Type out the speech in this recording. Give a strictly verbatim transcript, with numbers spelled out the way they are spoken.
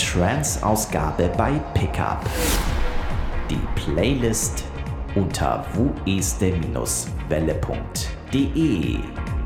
Trance-Ausgabe bei Pickup. Die Playlist unter wueste Bindestrich welle punkt de.